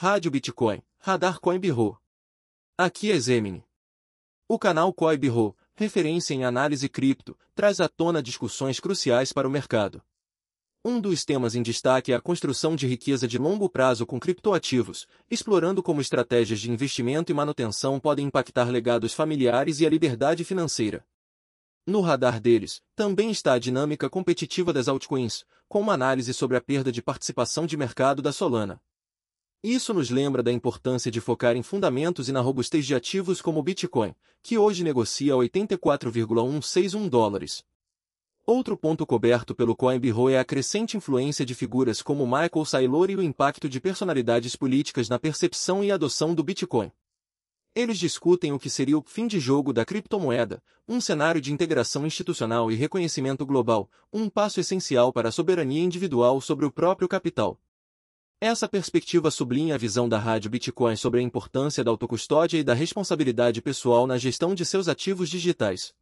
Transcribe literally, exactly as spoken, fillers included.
Rádio Bitcoin, Radar Coin Bureau. Aqui é Zemini. O canal Coin Bureau, referência em análise cripto, traz à tona discussões cruciais para o mercado. Um dos temas em destaque é a construção de riqueza de longo prazo com criptoativos, explorando como estratégias de investimento e manutenção podem impactar legados familiares e a liberdade financeira. No radar deles, também está a dinâmica competitiva das altcoins, com uma análise sobre a perda de participação de mercado da Solana. Isso nos lembra da importância de focar em fundamentos e na robustez de ativos como o Bitcoin, que hoje negocia a oitenta e quatro vírgula cento e sessenta e um dólares. Outro ponto coberto pelo Coin Bureau é a crescente influência de figuras como Michael Saylor e o impacto de personalidades políticas na percepção e adoção do Bitcoin. Eles discutem o que seria o fim de jogo da criptomoeda, um cenário de integração institucional e reconhecimento global, um passo essencial para a soberania individual sobre o próprio capital. Essa perspectiva sublinha a visão da Rádio Bitcoin sobre a importância da autocustódia e da responsabilidade pessoal na gestão de seus ativos digitais.